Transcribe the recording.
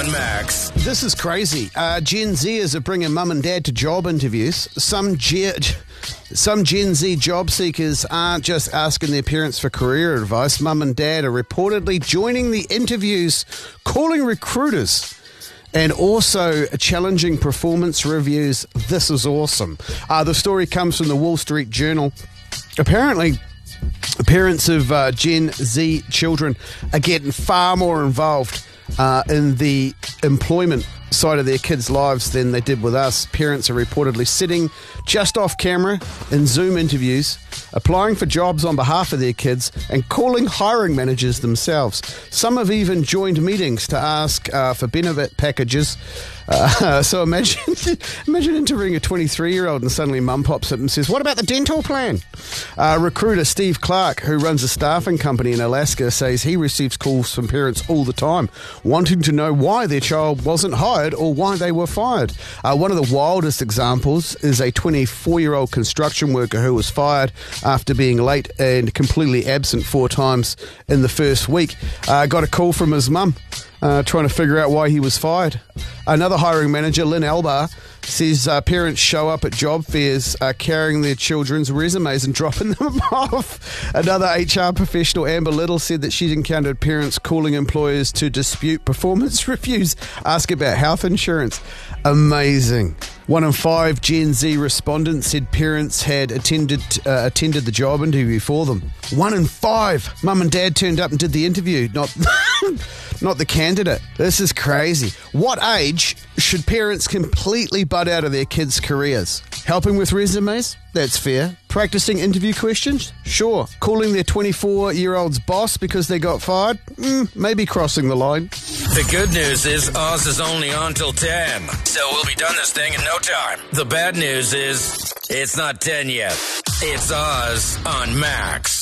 on Max. This is crazy. Gen Zers are bringing mum and dad to job interviews. Some Gen Z job seekers aren't just asking their parents for career advice. Mum and dad are reportedly joining the interviews, calling recruiters, and also challenging performance reviews. This is awesome. The story comes from the Wall Street Journal. Apparently, parents of Gen Z children are getting far more involved in the employment side of their kids' lives than they did with us. Parents are reportedly sitting just off camera in Zoom interviews, applying for jobs on behalf of their kids and calling hiring managers themselves. Some have even joined meetings to ask for benefit packages. So imagine interviewing a 23-year-old and suddenly mum pops up and says, "What about the dental plan?" Recruiter Steve Clark, who runs a staffing company in Alaska, says he receives calls from parents all the time wanting to know why their child wasn't hired or why they were fired. One of the wildest examples is a 24-year-old construction worker who was fired after being late and completely absent 4 times in the first week. Got a call from his mum trying to figure out why he was fired. Another hiring manager, Lynn Elbar, says parents show up at job fairs carrying their children's resumes and dropping them off. Another HR professional, Amber Little, said that she's encountered parents calling employers to dispute performance reviews, ask about health insurance. Amazing. 1 in 5 Gen Z respondents said parents had attended the job interview for them. 1 in 5. Mum and dad turned up and did the interview, not not the candidate. This is crazy. What age should parents completely butt out of their kids' careers? Helping with resumes? That's fair. Practicing interview questions? Sure. Calling their 24-year-old's boss because they got fired? Maybe crossing the line. The good news is Oz is only on till 10, so we'll be done this thing in no time. The bad news is it's not 10 yet. It's Oz on Max.